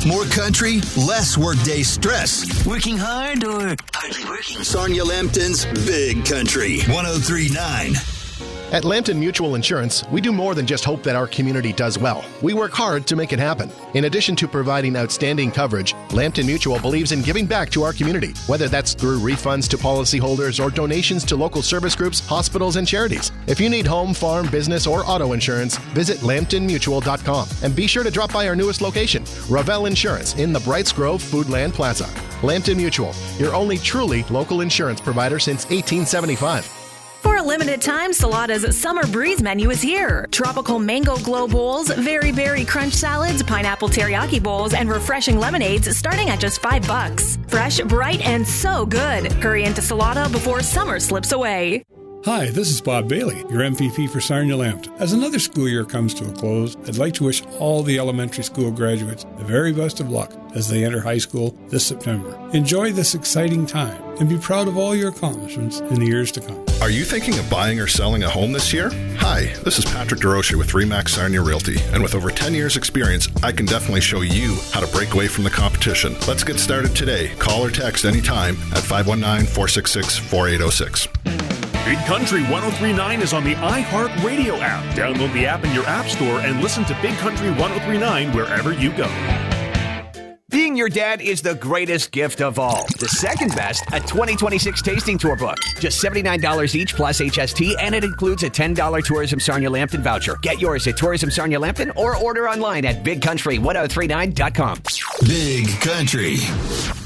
More country, less workday stress. Working hard or hardly working? Sarnia Lambton's Big Country 103.9. At Lambton Mutual Insurance, we do more than just hope that our community does well. We work hard to make it happen. In addition to providing outstanding coverage, Lambton Mutual believes in giving back to our community, whether that's through refunds to policyholders or donations to local service groups, hospitals, and charities. If you need home, farm, business, or auto insurance, visit lambtonmutual.com and be sure to drop by our newest location, Ravel Insurance, in the Brights Grove Foodland Plaza. Lambton Mutual, your only truly local insurance provider since 1875. For a limited time, Salada's Summer Breeze menu is here. Tropical mango glow bowls, very berry crunch salads, pineapple teriyaki bowls, and refreshing lemonades starting at just $5. Fresh, bright, and so good. Hurry into Salada before summer slips away. Hi, this is Bob Bailey, your MPP for Sarnia Lambton. As another school year comes to a close, I'd like to wish all the elementary school graduates the very best of luck as they enter high school this September. Enjoy this exciting time and be proud of all your accomplishments in the years to come. Are you thinking of buying or selling a home this year? Hi, this is Patrick DeRocha with RE/MAX Sarnia Realty, and with over 10 years experience, I can definitely show you how to break away from the competition. Let's get started today. Call or text anytime at 519-466-4806. Big Country 103.9 is on the iHeartRadio app. Download the app in your app store and listen to Big Country 103.9 wherever you go. Being your dad is the greatest gift of all. The second best, a 2026 tasting tour book. Just $79 each plus HST, and it includes a $10 Tourism Sarnia Lambton voucher. Get yours at Tourism Sarnia Lambton or order online at BigCountry1039.com. Big Country